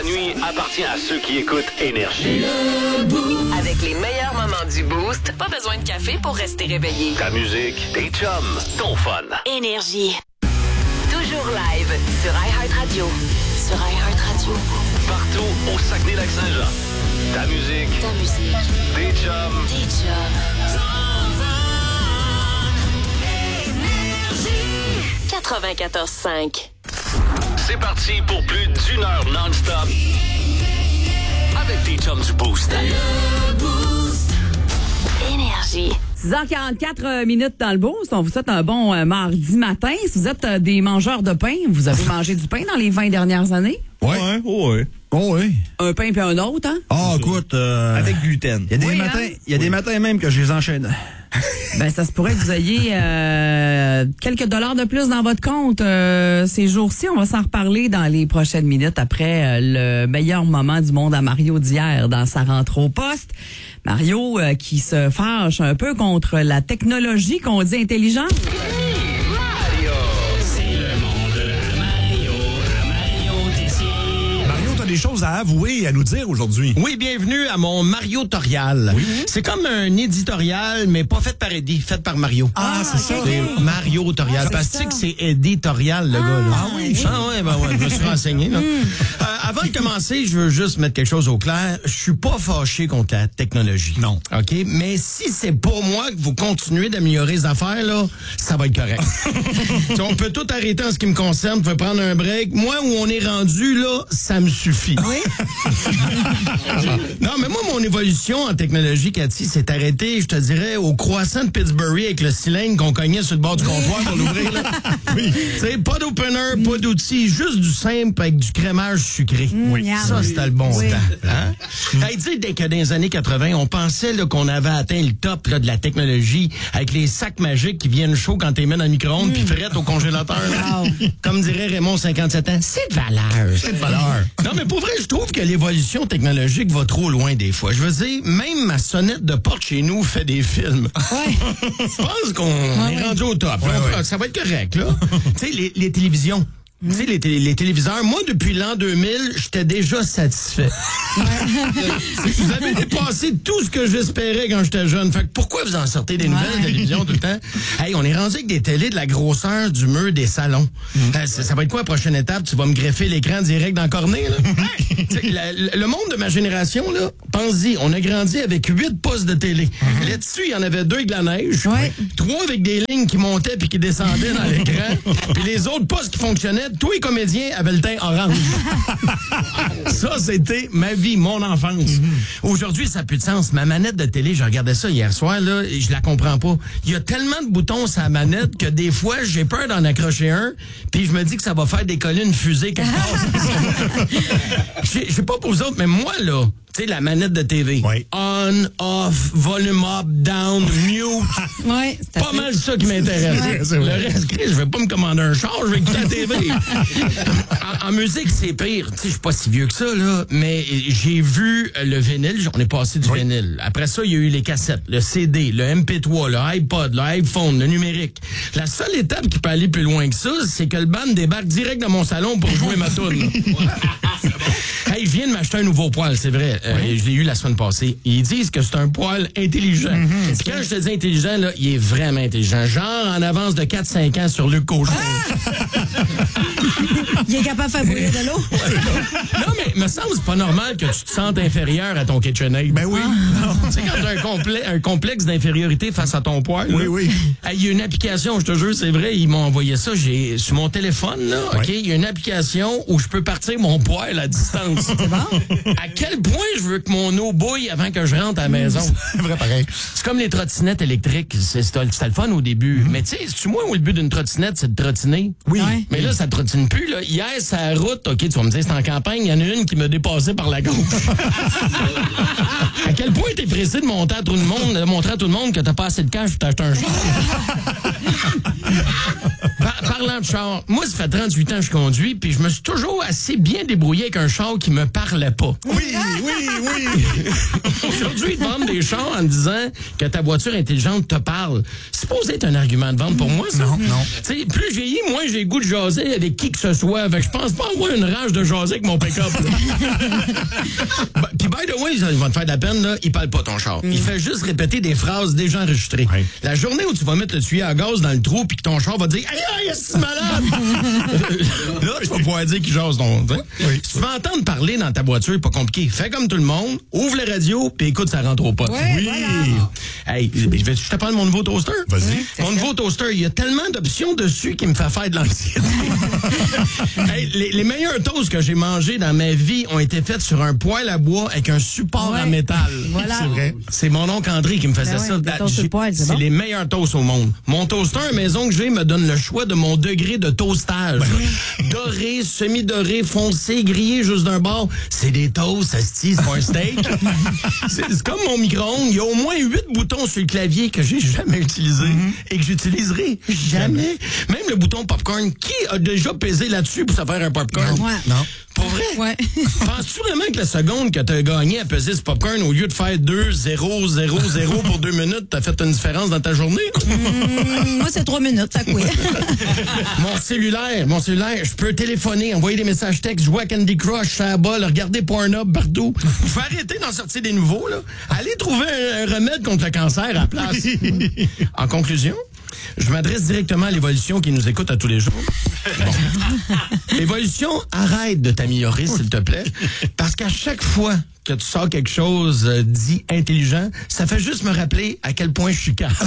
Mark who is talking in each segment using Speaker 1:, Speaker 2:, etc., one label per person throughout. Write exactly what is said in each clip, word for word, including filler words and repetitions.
Speaker 1: nuit appartient à ceux qui écoutent Énergie.
Speaker 2: Avec les meilleurs moments du Boost, pas besoin de café pour rester réveillé.
Speaker 1: Ta musique, tes chums, ton fun.
Speaker 2: Énergie. Toujours live sur iHeartRadio. Sur iHeartRadio.
Speaker 1: Partout au Saguenay-Lac-Saint-Jean. Ta musique,
Speaker 2: Ta musique.
Speaker 1: tes chums,
Speaker 2: Tes chums. quatre-vingt-quatorze cinq.
Speaker 1: c'est parti pour plus d'une heure non-stop avec tes chums du Boost.
Speaker 2: Énergie.
Speaker 3: six heures quarante-quatre minutes dans le Boost. On vous souhaite un bon euh, mardi matin. Si vous êtes euh, des mangeurs de pain, vous avez mangé du pain dans les vingt dernières années?
Speaker 4: Ouais. Ouais, ouais. Oh, oui.
Speaker 3: Un pain puis un autre, hein?
Speaker 4: Ah, oh, écoute. Euh,
Speaker 5: Avec gluten.
Speaker 4: Il y a des
Speaker 3: Oui,
Speaker 4: matins,
Speaker 3: hein?
Speaker 4: il y a des matins même que je les enchaîne.
Speaker 3: Ben, ça se pourrait que vous ayez euh, quelques dollars de plus dans votre compte euh, ces jours-ci. On va s'en reparler dans les prochaines minutes après euh, le meilleur moment du monde à Mario d'hier dans sa rentrée au poste. Mario euh, qui se fâche un peu contre la technologie qu'on dit intelligente.
Speaker 6: Des choses à avouer et à nous dire aujourd'hui.
Speaker 5: Oui, bienvenue à mon Mario-torial. Oui. C'est comme un éditorial, mais pas fait par Eddie, fait par Mario.
Speaker 6: Ah, c'est ça.
Speaker 5: C'est Mario-torial. Parce que c'est éditorial, le ah, gars. Là.
Speaker 6: Ah oui?
Speaker 5: Ah ouais, ben ouais, je me suis renseigné. Là. euh, avant de commencer, je veux juste mettre quelque chose au clair. Je suis pas fâché contre la technologie.
Speaker 6: Non.
Speaker 5: OK? Mais si c'est pour moi que vous continuez d'améliorer les affaires, là, ça va être correct. On peut tout arrêter en ce qui me concerne. Vous pouvez prendre un break. Moi, où on est rendu, là, ça me suffit. Oui. Non, mais moi, mon évolution en technologie, Cathy, s'est arrêtée, je te dirais, au croissant de Pittsburgh avec le cylindre qu'on cognait sur le bord du comptoir pour l'ouvrir. Là. Oui. Tu sais, pas d'opener, pas d'outils, juste du simple avec du crémage sucré.
Speaker 6: Oui.
Speaker 5: Ça, c'était le bon
Speaker 3: Oui.
Speaker 5: temps. Hein? Hey, tu sais, dès que dans les années quatre-vingt, on pensait là, qu'on avait atteint le top là, de la technologie avec les sacs magiques qui viennent chauds quand t'es mets dans le micro-ondes puis frettes au congélateur. Là.
Speaker 3: Wow.
Speaker 5: Comme dirait Raymond, cinquante-sept ans, c'est de valeur. C'est de valeur. Non, mais pour vrai, je trouve que l'évolution technologique va trop loin des fois. Je veux dire, même ma sonnette de porte chez nous fait des films. Ouais. Je pense qu'on ouais, est rendu au top.
Speaker 6: Ouais,
Speaker 5: On,
Speaker 6: ouais.
Speaker 5: Ça va être correct, là. Tu sais, les, les télévisions. Tu sais, les, télé- les téléviseurs, moi, depuis l'an deux mille, j'étais déjà satisfait. Vous avez dépassé tout ce que j'espérais quand j'étais jeune. Fait que pourquoi vous en sortez des nouvelles
Speaker 3: Ouais.
Speaker 5: télévisions tout le temps? Hey, on est rendu avec des télés de la grosseur du mur des salons.
Speaker 6: Mm.
Speaker 5: Euh, ça, ça va être quoi la prochaine étape? Tu vas me greffer l'écran direct dans le cornet, là? Tu sais, la- la- le monde de ma génération, là, pense-y, on a grandi avec huit postes de télé.
Speaker 6: Mm-hmm.
Speaker 5: Là-dessus, il y en avait deux avec de la neige.
Speaker 3: Ouais.
Speaker 5: Trois avec des lignes qui montaient puis qui descendaient dans l'écran. Puis les autres postes qui fonctionnaient, tous les comédiens avaient le teint orange. Ça, c'était ma vie, mon enfance. Mm-hmm. Aujourd'hui, ça n'a plus de sens. Ma manette de télé, je regardais ça hier soir, là, et je la comprends pas. Il y a tellement de boutons sur la manette que des fois, j'ai peur d'en accrocher un, puis je me dis que ça va faire décoller une fusée quelque part. Je sais pas pour vous autres, mais moi, là, tu sais, la manette de T V.
Speaker 6: Oui.
Speaker 5: On, off, volume up, down, mute.
Speaker 3: Ouais, c'est
Speaker 5: Pas mal ça qui m'intéresse.
Speaker 6: Ouais, c'est
Speaker 5: Le
Speaker 6: vrai.
Speaker 5: reste, Chris, je vais pas me commander un char, je vais écouter la T V. en, en musique, c'est pire. Tu sais, je suis pas si vieux que ça, là, mais j'ai vu le vinyle, on est passé du
Speaker 6: Oui.
Speaker 5: vinyle. Après ça, il y a eu les cassettes, le C D, le M P trois, le iPod, le iPhone, le numérique. La seule étape qui peut aller plus loin que ça, c'est que le band débarque direct dans mon salon pour jouer ma toune. Hey, je viens de m'acheter un nouveau poêle, c'est vrai. Euh,
Speaker 6: Oui.
Speaker 5: Je l'ai eu la semaine passée. Ils disent que c'est un poêle intelligent.
Speaker 6: Mm-hmm.
Speaker 5: Puis quand je te dis intelligent, là, il est vraiment intelligent. Genre en avance de quatre cinq ans sur Luc Cochon.
Speaker 3: Il est capable de faire bouillir de l'eau.
Speaker 5: Non, mais me semble que c'est pas normal que tu te sentes inférieur à ton KitchenAid.
Speaker 6: Ben oui.
Speaker 5: Tu sais, quand t'as un, complè- un complexe d'infériorité face à ton poêle.
Speaker 6: Oui,
Speaker 5: là,
Speaker 6: oui.
Speaker 5: hey, il y a une application, je te jure, c'est vrai, ils m'ont envoyé ça. J'ai sur mon téléphone, là,
Speaker 6: Oui.
Speaker 5: OK, il y a une application où je peux partir mon poêle à distance. C'est bon? À quel point je veux que mon eau bouille avant que je rentre à la maison?
Speaker 6: C'est vrai pareil.
Speaker 5: C'est comme les trottinettes électriques. C'est- C'était c'était le fun au début. Mais tu sais, c'est-tu moi où le but d'une trottinette, c'est de trottiner?
Speaker 6: Oui.
Speaker 3: Ouais.
Speaker 5: Mais là, ça ne trottine plus. Là. Hier, c'est la route. OK, tu vas me dire, c'est en campagne. Il y en a une qui m'a dépassé par la gauche. À quel point t'es pressé de monter à tout le monde, de montrer à tout le monde que t'as pas assez de cash pour t'acheter un char? par, par- parlant de char, moi, ça fait trente-huit ans que je conduis, puis je me suis toujours assez bien débrouillé avec un char qui me parlait pas.
Speaker 6: Oui, oui, oui.
Speaker 5: Aujourd'hui, ils te vendent des chars en te disant que ta voiture intelligente te parle. C'est supposé être un argument de vente pour moi, ça?
Speaker 6: Non, non.
Speaker 5: Tu sais, plus je vieillis, moins j'ai le goût de jaser avec qui que ce soit. Fait que je pense pas avoir une rage de jaser avec mon pick-up. Puis, by the way, ils vont te faire de la peine, là, il parle pas ton char. Il fait juste répéter des phrases déjà enregistrées.
Speaker 6: Oui.
Speaker 5: La journée où tu vas mettre le tuyau à gaz dans le trou puis que ton char va dire « Aïe, aïe, c'est malade! » Là, tu vas pouvoir dire qu'il jase ton...
Speaker 6: Oui.
Speaker 5: Si tu veux entendre parler dans ta voiture, pas compliqué. Fais comme tout le monde, ouvre la radio, puis écoute, ça rentre au pote.
Speaker 6: Oui.
Speaker 5: Hey, je vais- je te parle de mon nouveau toaster?
Speaker 6: Vas-y.
Speaker 5: Mon nouveau toaster, il y a tellement d'options dessus qui me fait faire de l'anxiété. Hey, les, les meilleurs toasts que j'ai mangés dans ma vie ont été faits sur un poêle à bois avec un support
Speaker 3: Ouais.
Speaker 5: en métal.
Speaker 3: Voilà.
Speaker 6: C'est vrai.
Speaker 5: C'est mon oncle André qui me faisait
Speaker 3: Ben ouais,
Speaker 5: ça.
Speaker 3: des toasts sur le poêle, c'est
Speaker 5: c'est
Speaker 3: bon.
Speaker 5: les meilleurs toasts au monde. Mon toaster à maison que j'ai me donne le choix de mon degré de toastage. Doré, semi-doré, foncé, grillé juste d'un bord. C'est des toasts, ça se tisse, c'est pas un steak. c'est, c'est comme mon micro-ondes. Il y a au moins huit boutons sur le clavier que j'ai jamais utilisé et que j'utiliserai jamais. Même le bouton popcorn, qui a déjà pesé là-dessus pour se faire un popcorn?
Speaker 7: Ouais.
Speaker 6: Non.
Speaker 5: Pour vrai?
Speaker 7: Ouais.
Speaker 5: Penses-tu vraiment que la seconde que t'as gagné à peser ce popcorn, au lieu de faire deux, zéro, zéro, zéro pour deux minutes, t'as fait une différence dans ta journée?
Speaker 7: Hum, moi, c'est trois minutes, ça couille.
Speaker 5: Mon cellulaire, mon cellulaire, je peux téléphoner, envoyer des messages textes, jouer à Candy Crush, faire la balle, regarder Pornhub partout. Je vais arrêter d'en sortir des nouveaux, là. Allez trouver un, un remède contre le cancer à la place. En conclusion, je m'adresse directement à l'évolution qui nous écoute à tous les jours. Bon. Évolution, arrête de t'améliorer, s'il te plaît. Parce qu'à chaque fois que tu sors quelque chose euh, dit intelligent, ça fait juste me rappeler à quel point je suis calme.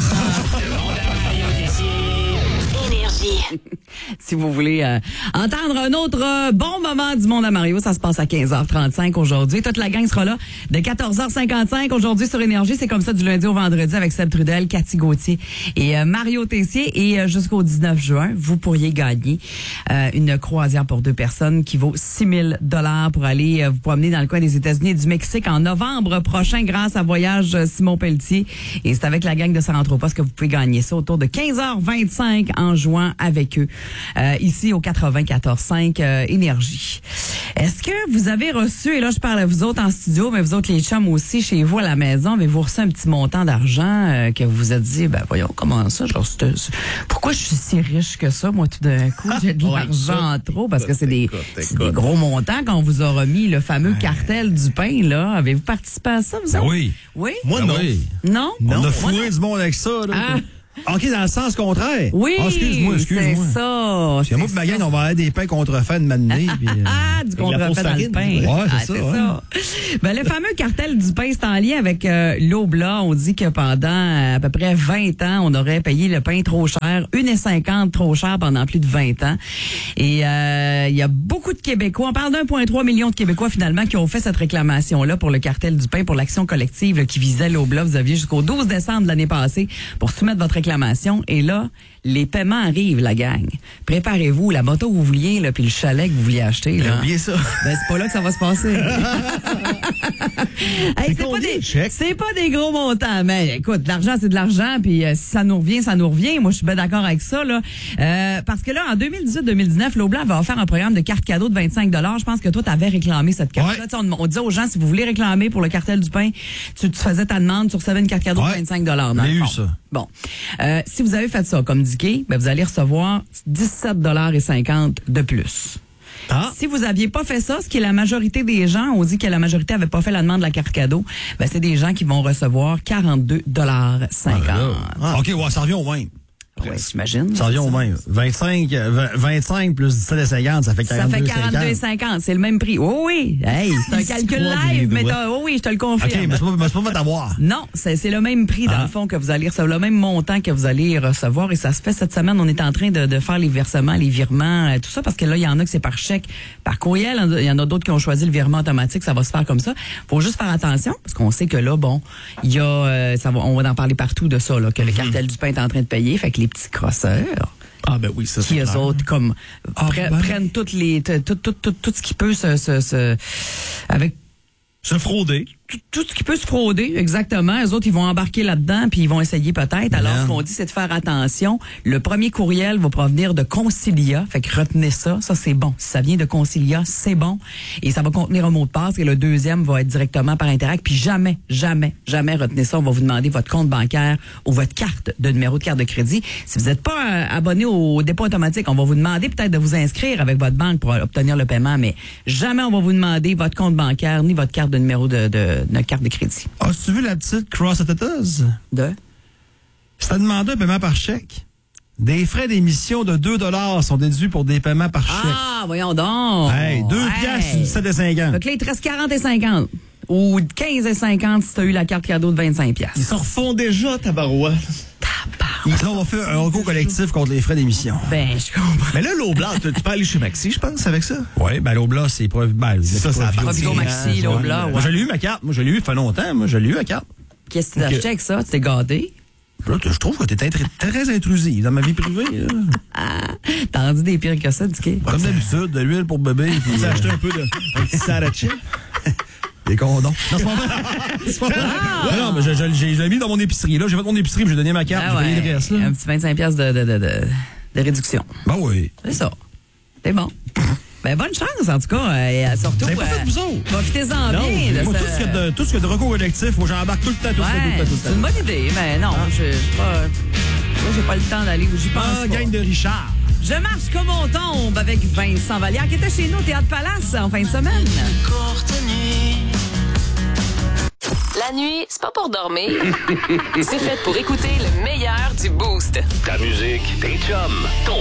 Speaker 2: Énergie.
Speaker 3: Si vous voulez euh, entendre un autre euh, bon moment du monde à Mario, ça se passe à quinze heures trente-cinq aujourd'hui. Toute la gang sera là de quatorze heures cinquante-cinq aujourd'hui sur Énergie. C'est comme ça du lundi au vendredi avec Seb Trudel, Cathy Gauthier et euh, Mario Tessier. Et euh, jusqu'au dix-neuf juin, vous pourriez gagner euh, une croisière pour deux personnes qui vaut six mille dollars pour aller euh, vous promener dans le coin des États-Unis et du Mexique en novembre prochain grâce à Voyage euh, Simon Pelletier. Et c'est avec la gang de Sarantropas que vous pouvez gagner ça autour de quinze heures vingt-cinq en jouant avec eux. Euh, ici au quatre-vingt-quatorze cinq euh, Énergie. Est-ce que vous avez reçu, et là je parle à vous autres en studio, mais vous autres les chums aussi chez vous à la maison, avez-vous reçu un petit montant d'argent euh, que vous vous êtes dit, ben voyons comment ça, genre, c'est- c'est- pourquoi je suis si riche que ça, moi tout d'un coup, j'ai de l'argent en trop, parce que c'est des, c'est des gros montants qu'on vous a remis, le fameux cartel du pain, là. Avez-vous participé à ça, vous
Speaker 4: Ben
Speaker 3: autres?
Speaker 4: oui.
Speaker 3: Oui?
Speaker 4: Moi,
Speaker 5: Ah
Speaker 4: non.
Speaker 5: oui.
Speaker 3: Non?
Speaker 4: On
Speaker 3: Non.
Speaker 4: a fourré du monde avec ça. Là.
Speaker 3: Ah.
Speaker 4: OK, dans le sens contraire.
Speaker 3: Oui,
Speaker 4: Ah, excuse-moi, excuse-moi.
Speaker 3: c'est ça.
Speaker 4: Parce que moi,
Speaker 3: c'est
Speaker 4: et ma gang,
Speaker 3: ça.
Speaker 4: on va avoir des pains contrefaits de m'amener. puis, euh,
Speaker 3: Ah, du
Speaker 4: avec la fausse
Speaker 3: contrefait dans le
Speaker 4: farine.
Speaker 3: pain.
Speaker 4: Ouais, c'est
Speaker 3: Ah,
Speaker 4: ça.
Speaker 3: c'est
Speaker 4: ouais.
Speaker 3: ça. Ben, le fameux cartel du pain, c'est en lien avec euh, l'Oblat. On dit que pendant euh, à peu près vingt ans, on aurait payé le pain trop cher, une cinquante trop cher pendant plus de vingt ans. Et euh, il y a beaucoup de Québécois, on parle d'un virgule trois million de Québécois finalement qui ont fait cette réclamation-là pour le cartel du pain, pour l'action collective là, qui visait l'Oblat. Vous aviez jusqu'au douze décembre de l'année passée pour soumettre votre réclamation. Et là, les paiements arrivent, la gang. Préparez-vous, la moto que vous vouliez, là, puis le chalet que vous vouliez acheter. Là.
Speaker 4: J'ai oublié ça.
Speaker 3: Ben, c'est pas là que ça va se passer. Hey, c'est pas
Speaker 4: combien,
Speaker 3: des,
Speaker 4: le chèque?
Speaker 3: c'est pas des gros montants, mais écoute, l'argent c'est de l'argent, puis euh, si ça nous revient, ça nous revient. Moi, je suis bien d'accord avec ça là, euh, parce que là, en deux mille dix-huit deux mille dix-neuf, l'Oblat va offert un programme de carte cadeau de vingt-cinq dollars. Je pense que toi, tu avais réclamé cette carte-là.
Speaker 4: Ouais.
Speaker 3: Tu sais, On, on disait aux gens, si vous voulez réclamer pour le cartel du pain, tu, tu faisais ta demande, tu recevais une carte cadeau
Speaker 4: Ouais.
Speaker 3: de vingt-cinq dollars.
Speaker 4: J'ai eu ça.
Speaker 3: Bon, euh, si vous avez fait ça comme indiqué, ben vous allez recevoir dix-sept dollars cinquante de plus.
Speaker 4: Ah.
Speaker 3: Si vous aviez pas fait ça, ce qui est la majorité des gens, on dit que la majorité avait pas fait la demande de la carte cadeau, ben c'est des gens qui vont recevoir quarante-deux dollars cinquante.
Speaker 4: Ah, OK, ouais, ça revient au même.
Speaker 3: Ouais, j'imagine.
Speaker 4: Ça revient au même. vingt-cinq, vingt, vingt-cinq plus dix-sept cinquante, ça fait
Speaker 3: Ça
Speaker 4: quarante-deux
Speaker 3: fait quarante-deux cinquante, c'est le même prix. Oh oui, hey, c'est un calcul
Speaker 4: crois
Speaker 3: live,
Speaker 4: bien,
Speaker 3: mais
Speaker 4: ouais.
Speaker 3: t'as- oh oui, je te le confirme.
Speaker 4: OK, mais c'est pas, mais c'est pas fait avoir.
Speaker 3: Non, c'est c'est le même prix, dans
Speaker 4: Ah.
Speaker 3: le fond, que vous allez recevoir, le même montant que vous allez recevoir. Et ça se fait cette semaine. On est en train de, de faire les versements, les virements, euh, tout ça, parce que là, il y en a que c'est par chèque, par courriel. Il y en a d'autres qui ont choisi le virement automatique. Ça va se faire comme ça. Faut juste faire attention, parce qu'on sait que là, bon, il y a, euh, ça va, on va en parler partout de ça, là, que le cartel du pain est en train de payer. Fait que les petits crosseurs,
Speaker 4: Ah, ben oui, ça,
Speaker 3: qui eux autres comme
Speaker 4: Ah,
Speaker 3: pre-
Speaker 4: ben.
Speaker 3: prennent toutes les tout, tout, tout, tout, tout ce qui peut se, se, se avec
Speaker 4: Se frauder.
Speaker 3: tout, tout ce qui peut se frauder, exactement. Les autres, ils vont embarquer là-dedans, puis ils vont essayer peut-être. Alors,
Speaker 4: Bien.
Speaker 3: ce qu'on dit, c'est de faire attention. Le premier courriel va provenir de Concilia, fait que retenez ça. Ça, c'est bon. Si ça vient de Concilia, c'est bon. Et ça va contenir un mot de passe. Et le deuxième va être directement par Interact. Puis jamais, jamais, jamais retenez ça. On va vous demander votre compte bancaire ou votre carte de numéro de carte de crédit. Si vous n'êtes pas euh, abonné au dépôt automatique, on va vous demander peut-être de vous inscrire avec votre banque pour obtenir le paiement, mais jamais on va vous demander votre compte bancaire ni votre carte de numéro de, de, de carte de crédit.
Speaker 4: As-tu vu la petite cross tattas?
Speaker 3: De?
Speaker 4: Si t'as demandé un paiement par chèque, des frais d'émission de deux dollars sont déduits pour des paiements par chèque.
Speaker 3: Ah, voyons donc!
Speaker 4: Hey, deux
Speaker 3: Hey.
Speaker 4: piastres sur dix-sept et cinquante.
Speaker 3: Donc là, il te reste quarante et cinquante. Ou quinze et cinquante si tu as eu la carte cadeau de vingt-cinq piastres.
Speaker 6: Ils s'en refont déjà, tabarouette.
Speaker 4: Là, on va faire un recours collectif contre les frais d'émission.
Speaker 3: Ben, je comprends.
Speaker 6: Mais là, l'eau blanche, tu peux aller chez Maxi, je pense, avec ça.
Speaker 4: Oui, ben l'Obla, c'est pas... Ben,
Speaker 6: C'est ça, ça a
Speaker 3: Provigo Maxi, l'Obla, ouais.
Speaker 4: Moi, je l'ai eu, ma carte. Moi, je l'ai eu, ça fait longtemps. Moi, je l'ai eu, ma carte.
Speaker 3: Qu'est-ce que tu t'as acheté avec ça? Tu t'es gâté?
Speaker 4: Là, je trouve que t'es très, très intrusive dans ma vie privée. Là.
Speaker 3: T'as rendu des pires que ça, Dicky?
Speaker 4: Comme d'habitude, de l'huile pour bébé. Puis,
Speaker 6: Tu as acheté un peu de un petit sriracha.
Speaker 4: des condoms. Non, c'est pas vrai. C'est pas vrai.
Speaker 3: Ah!
Speaker 4: Non, non, mais je, je, je, je l'ai mis dans mon épicerie. Là, j'ai fait mon épicerie, puis j'ai donné ma carte,
Speaker 3: Ah
Speaker 4: j'ai
Speaker 3: ouais.
Speaker 4: payé le reste. Là.
Speaker 3: Un petit vingt-cinq piastres de, de, de, de, de réduction.
Speaker 4: Ben oui.
Speaker 3: C'est ça. C'est bon. Ben, bonne chance, en tout cas. Et euh, surtout,
Speaker 4: Vous avez pas fait de vous autres?
Speaker 3: profitez-en
Speaker 4: Non,
Speaker 3: bien. de
Speaker 4: moi,
Speaker 3: ce-
Speaker 4: tout ce qu'il y a de, tout ce qu'il y a de recours collectif, moi, j'embarque tout le temps, tout le temps, tout le
Speaker 3: Ouais,
Speaker 4: temps, tout le
Speaker 3: c'est
Speaker 4: temps.
Speaker 3: une bonne idée, mais non, je j'ai pas... Moi, j'ai pas le temps d'aller où j'y pense
Speaker 4: Ah,
Speaker 3: pas.
Speaker 4: gang de Richard.
Speaker 3: Je marche comme on tombe avec Vincent Vallière, qui était chez nous au Théâtre Palace en fin de semaine.
Speaker 2: La nuit, c'est pas pour dormir. C'est fait pour écouter le meilleur du Boost.
Speaker 1: Ta musique, tes chums, ton